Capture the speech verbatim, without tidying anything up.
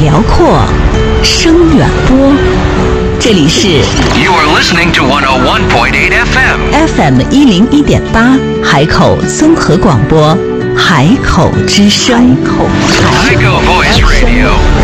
辽阔，声远播。这里是 You are listening to one oh one point eight F M F M 一零一点八海口综合广播，海口之声。 海口 Voice Radio